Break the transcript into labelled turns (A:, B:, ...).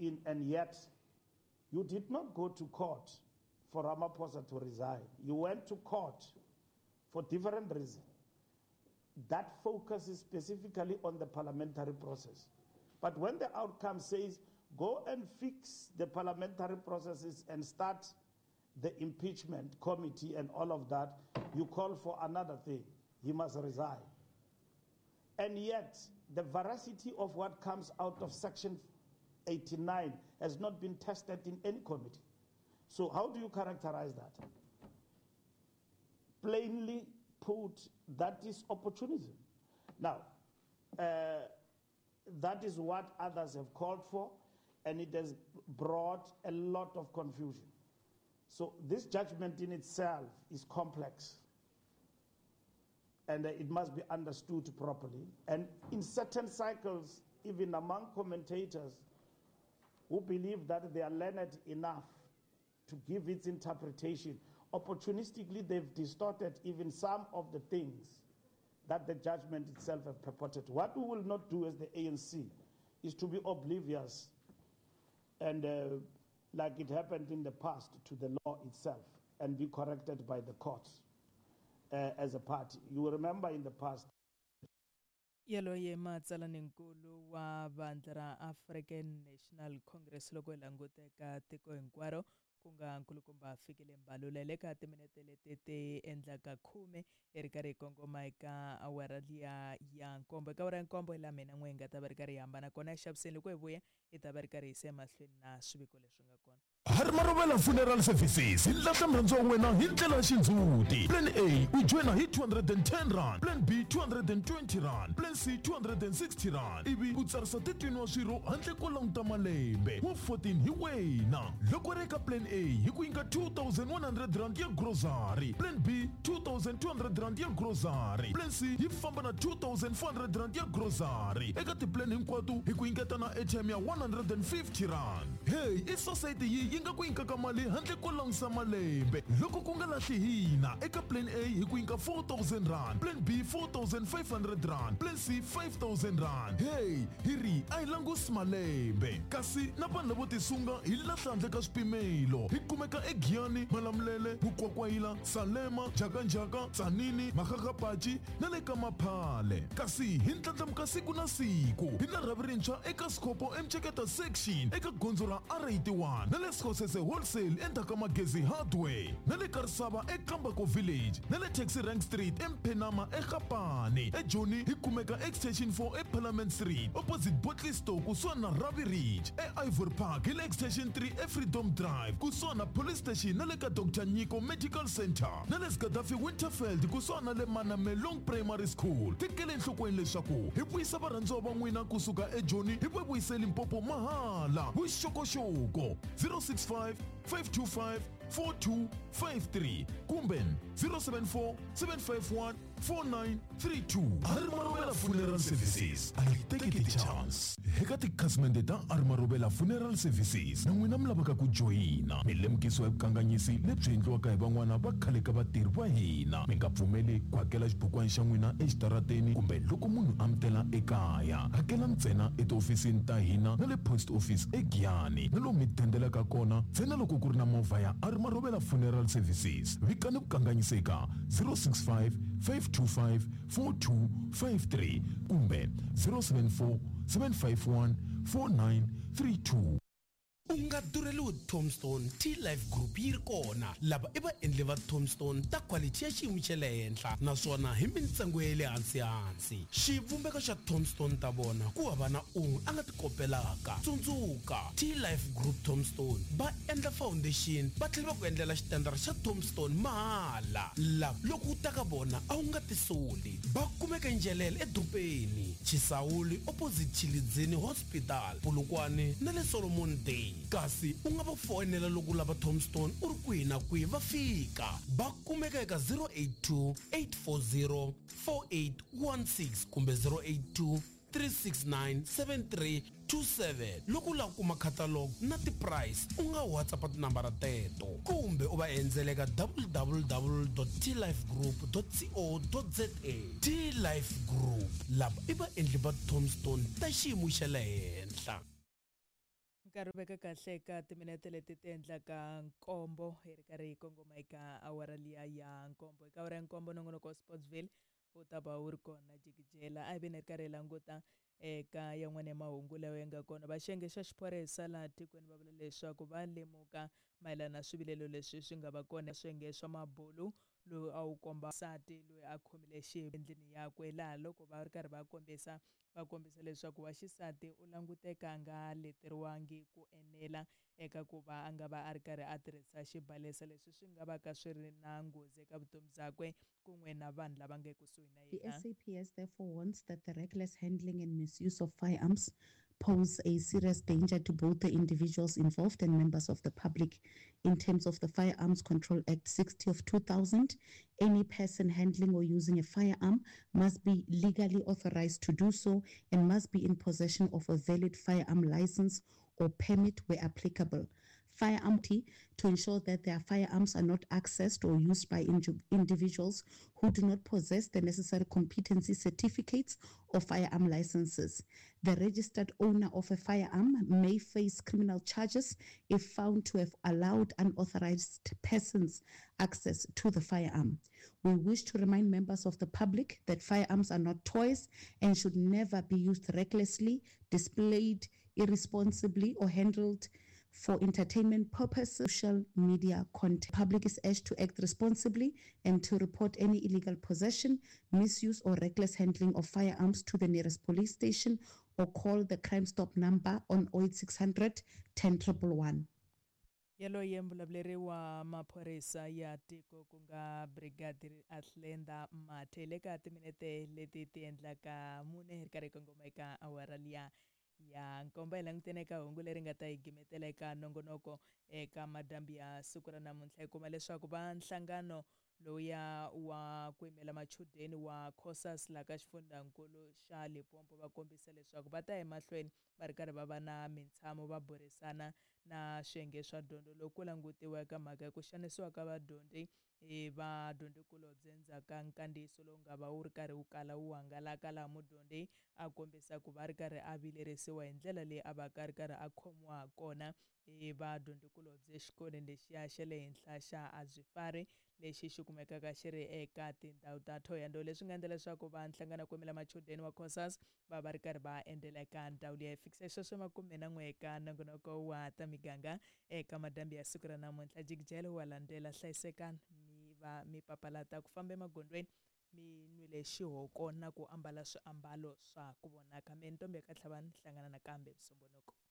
A: in, and yet you did not go to court for Ramaphosa to resign. You went to court for different reasons. That focuses specifically on the parliamentary process. But when the outcome says, go and fix the parliamentary processes and start the impeachment committee and all of that, you call for another thing. He must resign. And yet, the veracity of what comes out of Section 89 has not been tested in any committee. So how do you characterize that? Plainly put, that is opportunism. Now, that is what others have called for, and it has brought a lot of confusion. So this judgment in itself is complex, and it must be understood properly. And in certain circles, even among commentators who believe that they are learned enough to give its interpretation, opportunistically they've distorted even some of the things that the judgment itself has purported. What we will not do as the ANC is to be oblivious and like it happened in the past to the law itself and be corrected by the courts as a party. You will remember in the past.
B: Yelo ye matsala nenkulu wa bandla ra African National Congress loko languteka tiko hinkwaro kunga nkulukumba fikile mbalulele ka timinete leti endlaka khume ri karhi kongoma eka awara liya ya nkombo eka awara ya nkombo la mina n'wenga ta va ri karhi hambana kona xaviseni loko hi vuya hi ta va ri karhi hi se mahlweni na swiviko leswi nga kona.
C: Harmarovela Funeral Services hi lahla mrhandzo wa wena hi ndlela xindzhuti. Plan A u joina hi 210 rand, Plan B 220 rand, Plan C 260 rand. Ivi u tsarisa titwiniwa swirho handle ko languta malembe. Wa 14 hi wena. Loko ri eka Plan A hi ku nyika 2,100 rand ya grocery, Plan B 2,200 rand ya grocery, Plan C hi famba na 2,400 rand ya grocery. Eka tiplan hinkwato hi ku nyiketa na airtime ya 150 rand. Hey, i society yi nga ku nyika mali handle ko langisa malembe. Loko ku nga lahli hina eka Plan A hi ku nyika 4,000 rand, Plan B 4,500 rand, Plan C 5,000 rand. Hey, hiri ai langus malembe. Kasi na vanhu lavo tisunga hi lahla handle ka swipimelo. Hi kumeka eGiyani, Malamulele, Bukwakwayila, Salema, Jakanjaka, Tsanini, Makakapachi na le ka Maphale. Kasi hi ndlandlamuka siku na siku hi na rhavi rintshwa eka Skopo Mcheketa section eka gondzo ra R81 na le Skhosese wholesale endzhaku ka Magezi hardware na le Karisava eKambako village na le Taxi Rank Street eMphenama eGapane. eJoni hi kumeka extension 4 eParliament Street opposite Botley Store kusuhana na Ravi Ridge eIvory Park hi le extension 3 eFreedom Drive kusuhana na police station na le ka Dr. Nyiko Medical Center na le Gaddafi Winterfeld kusuhana na le Manamelong Primary School. Tekele enhlokweni leswaku hi vuyisa varhandziwa va n'wina kusuka eJoni hi vuyisa Limpopo mahala. Vuxokoxoko 065 525 4253 kumbe 074 751 4932. Harmarovela Funeral Services aliteki chance heka tikhasimende ta Harmarovela Funeral Services na n'wina mi lavaka ku joyina milemukiso ya vukanganyisi lebyi endliwaka hi van'wana va khale ka vatirhi va hina. Mi nga pfumeli ku hakela xibukwana xa n'wina exitarateni kumbe loko munhu amtela ekaya. Hakela ntsena etiofisini ta hina na le post office eGiyani na lomu mi tendelaka kona ntsena loko ku ri na movha ya Harmarovela Funeral Services. Vikani vukanganyiseka 065 525 4253 kumbe 074 751 4932.
D: Unga dureliwe Tombstone T-Life Group yi ri kona lava i vaendli va Tombstone ta quality ya xiyimo xa le henhla naswona hi mintsengo ya le hansi. Xivumbeko xa Tombstone ta vona ku hava na un'we a nga ti kopelaka. Tsundzuka T-Life Group Tombstone va endla foundation va tlhela va ku endlela xitendara xa Tombstone mahala. Loko u ta ka vona a wu nga ti soli. Va kumeka Njelele edropeni Chisawuli opposite Chilidzini Hospital Polokwane na le Solomon Day. Kasi u nga va fonela loko lava Tombstone u ri kwihi na kwihi va fika. Va kumeka eka 082 840 4816 kumbe 082 369 7327. Loko u lava ku kuma catalog na ti-price u nga WhatsApp tinambara teto kumbe u va endzela eka www.tlifegroup.co.za. T-Life Group lava i vaendli va Tombstone ta xiyimo xa le henhla.
B: nkarhi wu veka kahle ka timinete leti ti endlaka nkombo hi ri karhi hi kongoma eka awara liya ya nkombo eka awara ya nkombo nongonoko wa Sportsville wu ta va wu ri kona jikijela a hi ve ni ri karhi hi languta eka yan'wana ya mahungu lawa ya nga kona vaxenge xa xiphorisa laha tikweni va vula leswaku va lemuka mayelana na swivilelo leswi swi nga va kona swiyenge swa mabulu loyi a wu komba nsati loyi a khomile endlini yakwe laha loko va ri karhi va kombisa leswaku wa xisati u languteka a nga leteriwangi ku enela eka ku va a nga va a ri karhi a tirhisa xibalesa leswi swi nga va ka swi ri na nghozi eka vutomi byakwe kun'we na vanhu lava nga ekusuhi na
E: The
B: yena.
E: SAPS therefore warns that the reckless handling and misuse of firearms pose a serious danger to both the individuals involved and members of the public. In terms of the Firearms Control Act 60 of 2000, any person handling or using a firearm must be legally authorized to do so and must be in possession of a valid firearm license or permit where applicable. Firearm to ensure that their firearms are not accessed or used by individuals who do not possess the necessary competency certificates or firearm licenses. The registered owner of a firearm may face criminal charges if found to have allowed unauthorized persons access to the firearm. We wish to remind members of the public that firearms are not toys and should never be used recklessly, displayed irresponsibly, or handled for entertainment purposes. Social media content. Public is urged to act responsibly and to report any illegal possession, misuse, or reckless handling of firearms to the nearest police station or call the Crime Stop number on 08600 10111.
B: Yaloye mbulavuleri wa maphorisa ya tiko ku nga Brigadier Athlenda Mathe le ka timinete leti ti endlaka mune hi ri karhi kongoma eka awara liya ya nkombo hi langutene eka hungu leri nga ta hi gimetela eka nongonoko eka madambu ya siku ra namuntlha hi kuma leswaku va nhlangano lowuya wa ku yimela machudeni wa COSAS laha ka xifundzankulu xa Limpopo va kombisa leswaku va ta emahlweni va ri karhi va va na mitshamo va burisana na swiyenge swa dyondzo loko ku langutiwa eka mhaka ya ku xanisiwa ka vadyondzi vadyondzikulobye endzhaku ka nkandziyiso lowu nga va wu ri karhi wu kala wu hangalaka laha mudyondzi a kombisa ku va ri karhi a vilerisiwa hi ndlela leyi a va ka ri karhi a khomiwa kona vadyondzikulobye exikolweni lexiya xa le henhla xa Azifari lexi xi kumekaka xi ri eka tindhawu ta Thohoyandou leswi nga endla leswaku va nhlangano ku yimela machudeni wa COSAS va ri karhi va endlela eka ndhawu leyi fikisa sweswo 41 eka nongonoko wa ta miganga eka madambu ya siku ra namuntlha jikijelo wa landzela hlayisekani mi papalata ku famba emagondweni mi nwile xihoko na ku ambala swiambalo swa ku vonaka mi ntombi ya ka Tlhavani hlangana na kambe Musumbunuko.